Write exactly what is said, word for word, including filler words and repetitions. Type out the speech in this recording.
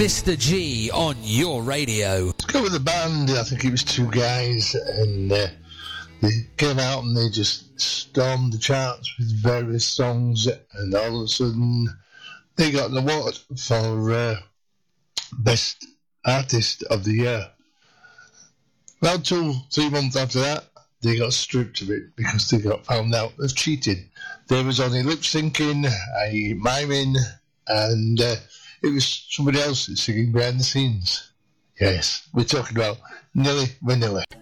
Mister G on your radio. Let's go with the band. I think it was two guys, and uh, they came out and they just stormed the charts with various songs, and all of a sudden they got an award for uh, Best Artist of the Year. Well, two, three months after that, they got stripped of it because they got found out of cheating. There was only lip syncing, a miming, and uh, it was somebody else singing behind the scenes. Yes, we're talking about Nelly Vanilla.